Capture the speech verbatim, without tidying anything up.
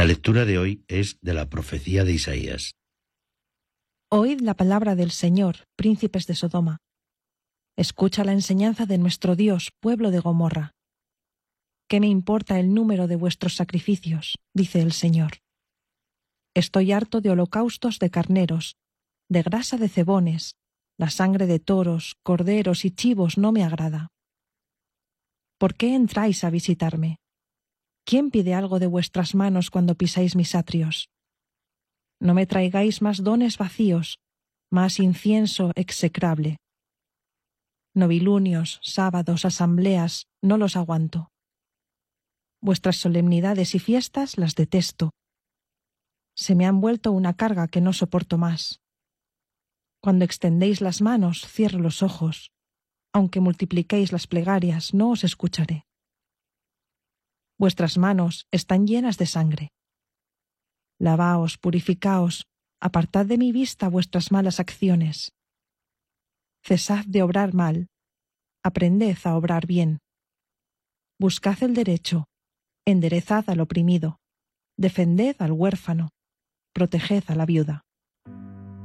La lectura de hoy es de la profecía de Isaías. Oíd la palabra del Señor, príncipes de Sodoma. Escucha la enseñanza de nuestro Dios, pueblo de Gomorra. ¿Qué me importa el número de vuestros sacrificios?, dice el Señor. Estoy harto de holocaustos de carneros, de grasa de cebones, la sangre de toros, corderos y chivos no me agrada. ¿Por qué entráis a visitarme? ¿Quién pide algo de vuestras manos cuando pisáis mis atrios? No me traigáis más dones vacíos, más incienso execrable. Novilunios, sábados, asambleas, no los aguanto. Vuestras solemnidades y fiestas las detesto. Se me han vuelto una carga que no soporto más. Cuando extendéis las manos, cierro los ojos. Aunque multipliquéis las plegarias, no os escucharé. Vuestras manos están llenas de sangre. Lavaos, purificaos, apartad de mi vista vuestras malas acciones. Cesad de obrar mal, aprended a obrar bien. Buscad el derecho, enderezad al oprimido, defended al huérfano, proteged a la viuda.